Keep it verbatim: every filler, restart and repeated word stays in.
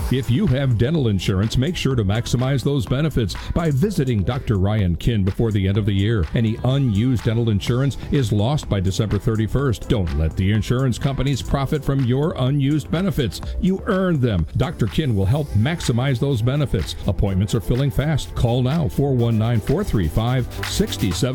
If you have dental insurance, make sure to maximize those benefits by visiting Doctor Ryan Kin before the end of the year. Any unused dental insurance is lost by December thirty-first. Don't let the insurance companies profit from your unused benefits. You earned them. Doctor Kin will help maximize those benefits. Appointments are filling fast. Call now, four one nine, four three five, six seven